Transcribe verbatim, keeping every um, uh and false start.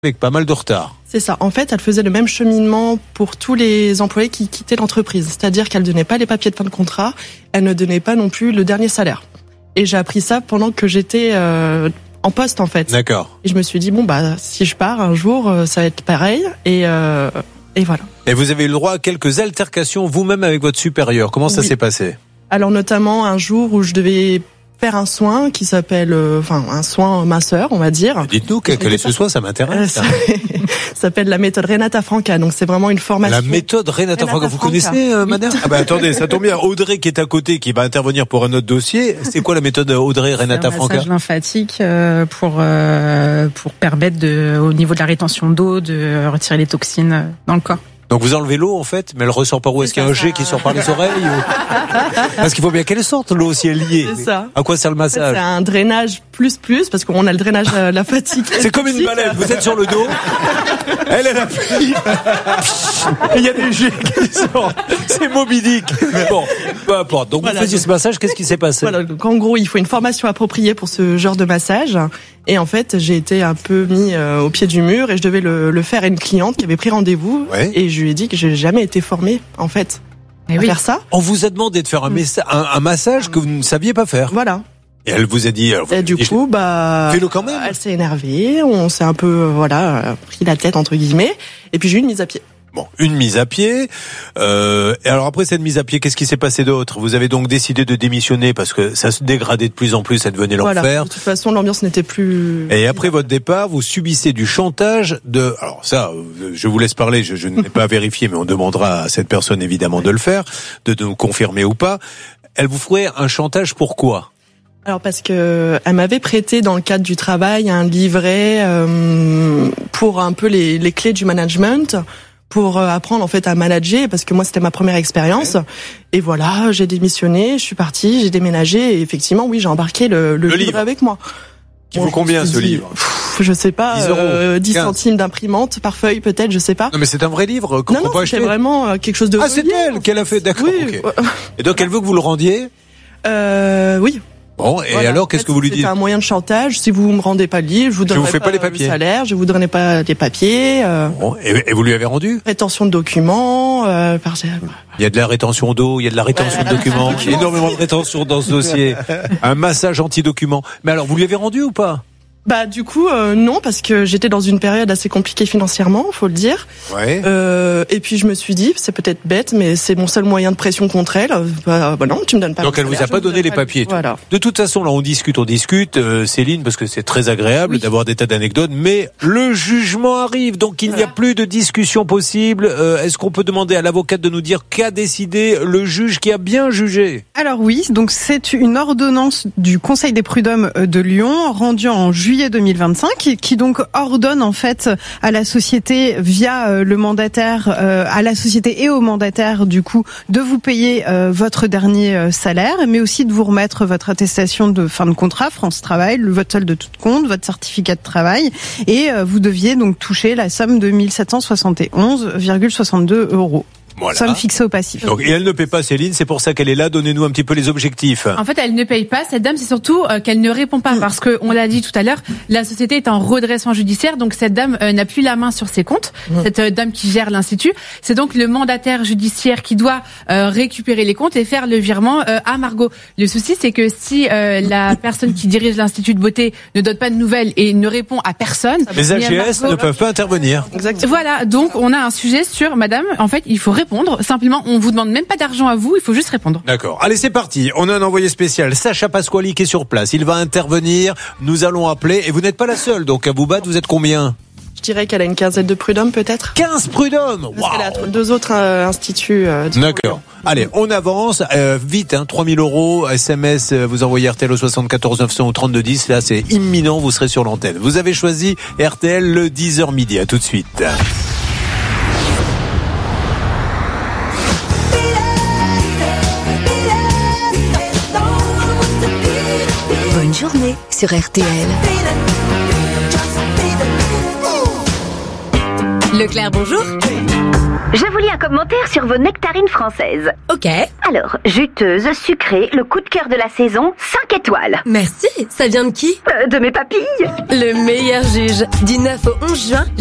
avec pas mal de retard. C'est ça. En fait, elle faisait le même cheminement pour tous les employés qui quittaient l'entreprise. C'est-à-dire qu'elle ne donnait pas les papiers de fin de contrat, elle ne donnait pas non plus le dernier salaire. Et j'ai appris ça pendant que j'étais euh, en poste, en fait. D'accord. Et je me suis dit, bon, bah, si je pars un jour, ça va être pareil. Et, euh, et voilà. Et vous avez eu le droit à quelques altercations vous-même avec votre supérieur. Comment ça oui. s'est passé ? Alors, notamment un jour où je devais faire un soin qui s'appelle, euh, enfin, un soin minceur, on va dire. Dites-nous quel, quel est ce soin, ça m'intéresse. Euh, ça s'appelle la méthode Renata Franca. Donc, c'est vraiment une formation. La méthode Renata, Renata Franca. Vous Franca. connaissez, euh, madame? Ah, bah, attendez, ça tombe bien. Audrey qui est à côté, qui va intervenir pour un autre dossier. C'est quoi la méthode Audrey Renata Franca? C'est un massage lymphatique, euh, pour, euh, pour permettre de, au niveau de la rétention d'eau, de retirer les toxines dans le corps. Donc vous enlevez l'eau en fait, mais elle ressort par où? Est-ce qu'il y a un jet qui sort par les oreilles ou... Parce qu'il faut bien qu'elle sorte l'eau si elle y est. C'est ça. À quoi sert le massage? En fait, c'est un drainage plus plus parce qu'on a le drainage euh, lymphatique. C'est comme une baleine. Vous êtes sur le dos. Elle elle appuie. Il y a des jets qui sortent. C'est Moby Dick. Bon, peu importe. Donc voilà, vous faisiez donc... ce massage. Qu'est-ce qui s'est passé? Voilà. Donc en gros, il faut une formation appropriée pour ce genre de massage. Et en fait, j'ai été un peu mis euh, au pied du mur et je devais le, le faire à une cliente qui avait pris rendez-vous. Ouais. Et je lui ai dit que j'ai jamais été formée, en fait, à oui. faire ça. On vous a demandé de faire un, messa- un, un massage que vous ne saviez pas faire. Voilà. Et elle vous a dit... Vous et du dit, coup, bah... Fais-le quand même. Elle s'est énervée, on s'est un peu, euh, voilà, pris la tête, entre guillemets. Et puis j'ai eu une mise à pied. Bon, une mise à pied. Euh, et alors après cette mise à pied, qu'est-ce qui s'est passé d'autre? Vous avez donc décidé de démissionner parce que ça se dégradait de plus en plus, ça devenait l'enfer. Voilà, de toute façon, l'ambiance n'était plus... Et après votre départ, vous subissez du chantage de... Alors ça, je vous laisse parler, je, je n'ai pas vérifié, mais on demandera à cette personne évidemment de le faire, de, de nous confirmer ou pas. Elle vous ferait un chantage pourquoi? Alors parce que elle m'avait prêté dans le cadre du travail un livret euh, pour un peu les, les clés du management, pour apprendre en fait à manager, parce que moi c'était ma première expérience. Ouais. Et voilà, j'ai démissionné, je suis partie, j'ai déménagé et effectivement oui j'ai embarqué le, le, le livre avec moi. Qui bon, vaut combien ce dit, livre? pff, Je sais pas, dix, euh, dix centimes d'imprimante par feuille peut-être, je sais pas. Non mais c'est un vrai livre qu'on non, peut non, pas acheter. C'est vraiment quelque chose de. Ah c'est elle qu'elle a fait, d'accord. Oui. Okay. Et donc elle veut que vous le rendiez? Euh, oui. Bon, et voilà, alors, qu'est-ce en fait, que vous lui dites? C'est un moyen de chantage. Si vous me rendez pas le livre, je vous donnerai je vous fais pas, pas les papiers. le salaire, je vous donnerai pas les papiers. Euh... Bon, et, et vous lui avez rendu? Rétention de documents. Euh, par... Il y a de la rétention d'eau, il y a de la rétention ouais, de documents, il y a énormément de rétention dans ce dossier. Un massage anti-documents. Mais alors, vous lui avez rendu ou pas? Bah du coup euh, non, parce que j'étais dans une période assez compliquée financièrement, faut le dire. Ouais. Euh, et puis je me suis dit, c'est peut-être bête, mais c'est mon seul moyen de pression contre elle. Bah, bah non, tu me donnes pas. Donc elle vous a pas donné les papiers. Voilà. De toute façon, là on discute, on discute, euh, Céline, parce que c'est très agréable oui. d'avoir des tas d'anecdotes, mais le jugement arrive, donc il voilà. n'y a plus de discussion possible. Euh, est-ce qu'on peut demander à l'avocate de nous dire qu'a décidé le juge qui a bien jugé? Alors oui, donc c'est une ordonnance du Conseil des prud'hommes de Lyon rendue en juillet deux mille vingt-cinq, qui donc ordonne en fait à la société via le mandataire, euh, à la société et au mandataire du coup de vous payer euh, votre dernier salaire, mais aussi de vous remettre votre attestation de fin de contrat France Travail, le, votre solde de tout compte, votre certificat de travail, et euh, vous deviez donc toucher la somme de mille sept cent soixante et onze virgule soixante-deux euros. Voilà. Somme fixée au passif. Donc, et elle ne paie pas, Céline, c'est pour ça qu'elle est là. Donnez-nous un petit peu les objectifs. En fait, elle ne paye pas. Cette dame, c'est surtout euh, qu'elle ne répond pas. Parce que, on l'a dit tout à l'heure, la société est en redressement judiciaire. Donc, cette dame euh, n'a plus la main sur ses comptes. Mmh. Cette euh, dame qui gère l'institut. C'est donc le mandataire judiciaire qui doit euh, récupérer les comptes et faire le virement euh, à Margot. Le souci, c'est que si euh, la personne qui dirige l'institut de beauté ne donne pas de nouvelles et ne répond à personne... Les A G S Margot, ne peuvent pas intervenir. Exactement. Voilà. Donc, on a un sujet sur, madame, en fait, il faut répondre. Simplement, on vous demande même pas d'argent à vous, il faut juste répondre. D'accord. Allez, c'est parti. On a un envoyé spécial, Sacha Pasquali, qui est sur place. Il va intervenir. Nous allons appeler. Et vous n'êtes pas la seule. Donc, à vous battre, vous êtes combien? Je dirais qu'elle a une quinzaine de prud'hommes, peut-être. quinze prud'hommes. Parce wow. qu'elle a deux autres euh, instituts. Euh, D'accord. Allez, on avance. Euh, vite, hein, trois mille euros. S M S, euh, vous envoyez R T L au soixante-quatorze neuf cents ou trente-deux dix. Là, c'est imminent. Vous serez sur l'antenne. Vous avez choisi R T L le dix heures midi. À tout de suite. Bonne journée sur R T L. Leclerc, bonjour. Je vous lis un commentaire sur vos nectarines françaises. Ok. Alors, juteuse, sucrée, le coup de cœur de la saison, cinq étoiles. Merci. Ça vient de qui? Euh, de mes papilles. Le meilleur juge. Du neuf au onze juin.